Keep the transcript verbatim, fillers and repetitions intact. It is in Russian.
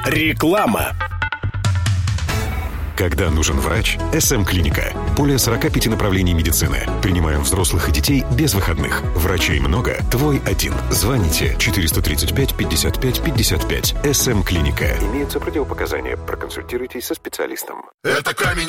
Реклама. Когда нужен врач, эс эм-клиника. Более сорок пять направлений медицины. Принимаем взрослых и детей без выходных. Врачей много, твой один. Звоните четыреста тридцать пять пятьдесят пять пятьдесят пять. эс эм-клиника. Имеются противопоказания. Проконсультируйтесь со специалистом. Это камень